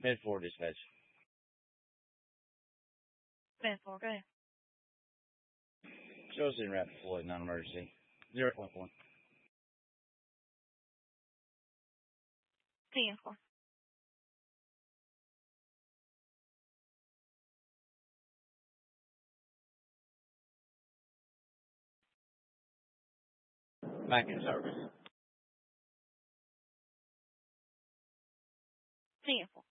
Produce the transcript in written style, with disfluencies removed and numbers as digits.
10-4 dispatch. 10-4, go ahead. Show us in rapid Floyd, non-emergency. 0.1. 10-4. Back in service. 10-4.